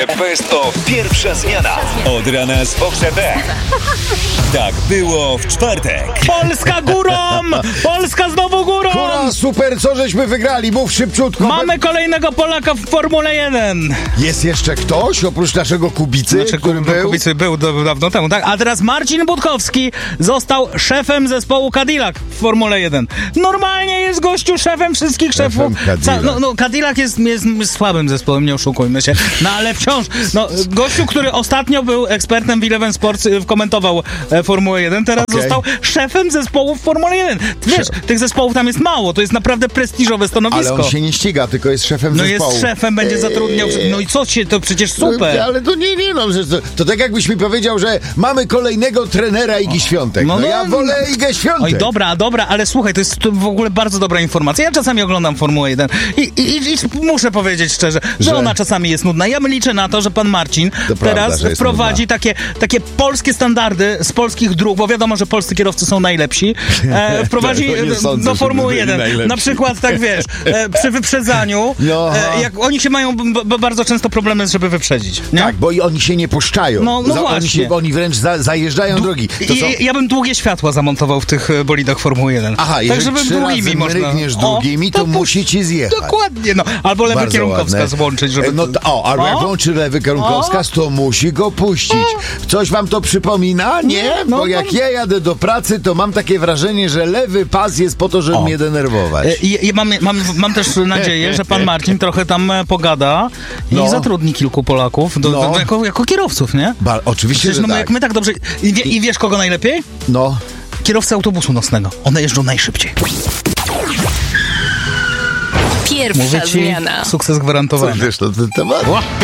Best of pierwsza zmiana. Od rana z Fox FM. Tak było w czwartek. Polska górą! Polska znowu górą! Góra, super, co żeśmy wygrali? Mów szybciutko. Mamy kolejnego Polaka w Formule 1. Jest jeszcze ktoś oprócz naszego Kubicy, który był? Kubicy był dawno temu, tak? A teraz Marcin Budkowski został szefem zespołu Cadillac w Formule 1. Normalnie jest gościu szefem wszystkich szefów. Cadillac jest słabym zespołem, nie oszukujmy się. No ale wciąż, gościu, który ostatnio był ekspertem w Eleven Sports, komentował Formułę 1, teraz został szefem zespołu w Formule 1. Wiesz, tych zespołów tam jest mało, to jest naprawdę prestiżowe stanowisko. Ale on się nie ściga, tylko jest szefem zespołu. Jest szefem, będzie zatrudniał. No i co się, to przecież super. Ale to nie, to tak jakbyś mi powiedział, że mamy kolejnego trenera Igi Świątek. Ja wolę Igę Świątek. Oj, dobra, ale słuchaj, to jest w ogóle bardzo dobra informacja. Ja czasami oglądam Formułę 1 i muszę powiedzieć szczerze, że ona czasami jest nudna. Ja liczę na to, że pan Marcin teraz wprowadzi takie polskie standardy z polskich dróg, bo wiadomo, że polscy kierowcy są najlepsi. Wprowadzi do Formuły 1. Na przykład, tak wiesz, przy wyprzedzaniu, jak oni się mają bardzo często problemy, żeby wyprzedzić. Nie? Tak, bo oni się nie puszczają. No właśnie. Oni wręcz zajeżdżają drogi. Ja bym długie światła zamontował w tych bolidach Formuły 1. Aha, tak, jeżeli żeby 3 razy mrygniesz długimi, to musi ci zjechać. Dokładnie, albo lewy kierunkowskaz włączyć, żeby... Albo jak włączy lewy kierunkowskaz, to musi go puścić. Coś wam to przypomina? Nie? Bo jak ja jadę do pracy, to mam takie wrażenie, że lewy pas jest po to, żeby mnie denerwować. Mam też nadzieję, że pan Marcin trochę tam pogada i zatrudni kilku Polaków jako kierowców, nie? Oczywiście, przecież, że tak. Jak my tak dobrze... I wiesz kogo najlepiej? Kierowcy autobusu nocnego. One jeżdżą najszybciej. Pierwsza zmiana. Sukces gwarantowany. Co wiesz na ten temat?